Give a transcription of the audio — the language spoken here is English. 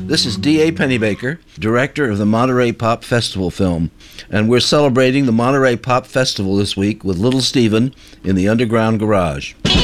This is D.A. Pennybaker, director of the Monterey Pop Festival film, and we're celebrating the Monterey Pop Festival this week with Little Steven in the Underground Garage.